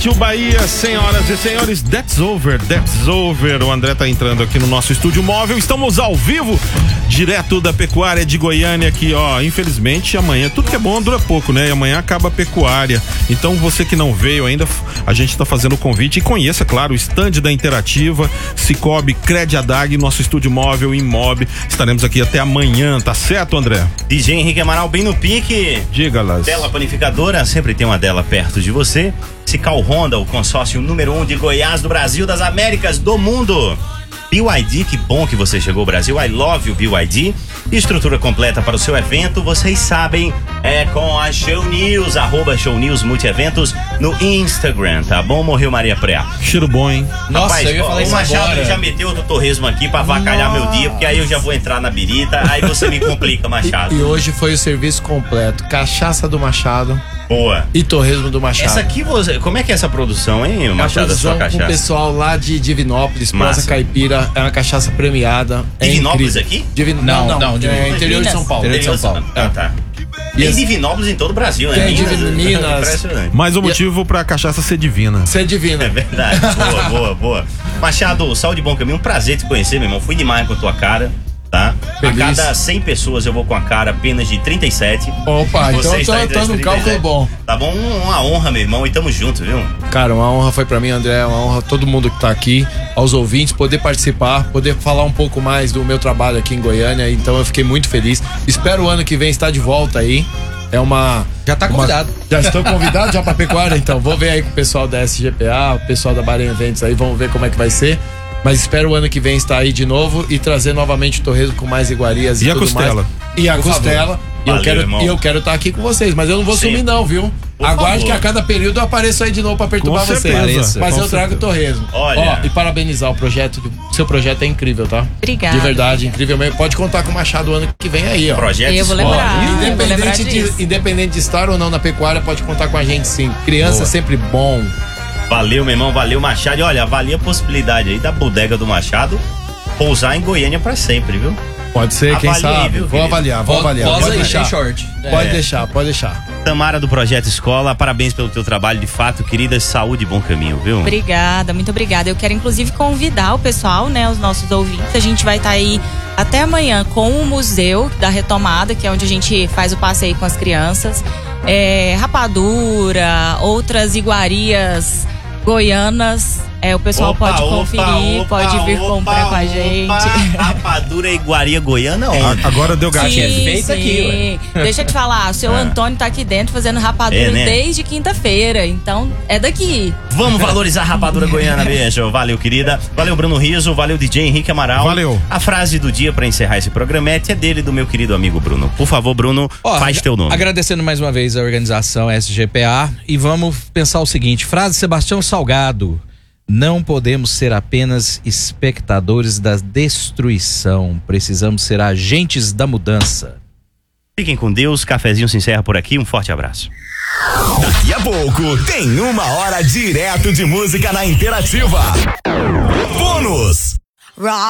O Bahia, senhoras e senhores, that's over. O André tá entrando aqui no nosso estúdio móvel. Estamos ao vivo, direto da pecuária de Goiânia aqui, ó. Infelizmente, amanhã, tudo que é bom dura pouco, né? E amanhã acaba a pecuária. Então, você que não veio ainda, a gente tá fazendo o convite e conheça, claro, o stand da Interativa, Cicobi, Crediadag, nosso estúdio móvel Imob. Estaremos aqui até amanhã, tá certo, André? DJ Henrique Amaral, bem no pique. Diga-las. Dela Panificadora, sempre tem uma dela perto de você. Cical Honda, o consórcio número 1 de Goiás, do Brasil, das Américas, do mundo. BYD, que bom que você chegou ao Brasil. I love you, BYD. Estrutura completa para o seu evento, vocês sabem, é com a Show News, @Show News Multieventos no Instagram, tá bom? Morreu Maria Pré. Cheiro bom, hein? Nossa, Rapaz, eu ia falar isso o Machado agora. já meteu o torresmo aqui pra avacalhar meu dia, porque aí eu já vou entrar na birita, aí você me complica, Machado. E hoje foi o serviço completo. Cachaça do Machado Boa. e torresmo do Machado. Essa aqui, como é que é essa produção, hein, a Machado, da sua produção com o cachaça? pessoal lá de Divinópolis, Prosa Massa. Caipira. É uma cachaça premiada. Divinópolis incrível. aqui? Não, Divinópolis. é interior de São Paulo. Interior de São Paulo. Ah, tá. E Tem as- Divinópolis em todo o Brasil, né? Tem Minas. Impressionante. Mais um motivo pra cachaça ser divina. Você é divina. É verdade. Boa. Machado, saúde e bom caminho. Um prazer te conhecer, meu irmão. Fui demais com a tua cara, tá? Feliz. A cada 100 pessoas eu vou com a cara apenas de 37. Opa, então Você está eu entre tô as num 37. cálculo bom. Tá bom? Uma honra, meu irmão. E tamo junto, viu? Cara, uma honra foi pra mim, André, uma honra todo mundo que tá aqui, aos ouvintes, poder participar, poder falar um pouco mais do meu trabalho aqui em Goiânia, então eu fiquei muito feliz. Espero o ano que vem estar de volta aí. É uma... Já tá convidado. Já estou convidado já pra pecuária, então vou ver aí com o pessoal da SGPA, o pessoal da Bahrein Eventos aí, vamos ver como é que vai ser. Mas espero o ano que vem estar aí de novo e trazer novamente o torresmo com mais iguarias e E a tudo costela? mais. E a costela. E Valeu, eu quero estar aqui com vocês, mas eu não vou Sempre. sumir não, viu? Por Aguarde favor. que a cada período eu apareço aí de novo pra perturbar Com vocês. certeza, Mas com eu trago o torresmo. Olha. Ó, e parabenizar o projeto. Seu projeto é incrível, tá? Obrigada. De verdade, incrível mesmo. Pode contar com o Machado o ano que vem aí, ó. Projeto Eu vou Escola. lembrar. vou lembrar disso. Independente de estar ou não na pecuária, pode contar com a gente sim. Criança Boa. é sempre bom. Valeu, meu irmão. Valeu, Machado. E olha, avalia a possibilidade aí da bodega do Machado pousar em Goiânia pra sempre, viu? Pode ser, quem Avalie aí, sabe. viu, Vou querido? avaliar. Posa Pode aí, deixar. tem short. Pode deixar. Tamara do Projeto Escola, parabéns pelo teu trabalho, de fato, querida. Saúde e bom caminho, viu? Obrigada, muito obrigada. Eu quero inclusive convidar o pessoal, né, os nossos ouvintes. A gente vai estar aí até amanhã com o Museu da Retomada, que é onde a gente faz o passeio com as crianças. Rapadura, outras iguarias goianas. O pessoal pode conferir, pode vir comprar com a gente. Rapadura e iguaria goiana onde? Agora deu gatinho. Sim, feito sim. aqui, Deixa eu te falar, o seu Antônio tá aqui dentro fazendo rapadura né? desde quinta-feira, então é daqui. Vamos valorizar a rapadura goiana, beijo. Valeu, querida. Valeu, Bruno Riso. Valeu, DJ Henrique Amaral. Valeu. A frase do dia pra encerrar esse programete é dele, do meu querido amigo Bruno. Por favor, Bruno, faz teu nome. Agradecendo mais uma vez a organização SGPA e vamos pensar o seguinte, frase de Sebastião Salgado: não podemos ser apenas espectadores da destruição, precisamos ser agentes da mudança. Fiquem com Deus, cafezinho se encerra por aqui, um forte abraço. Daqui a pouco tem 1 hora direto de música na Interativa. Bônus!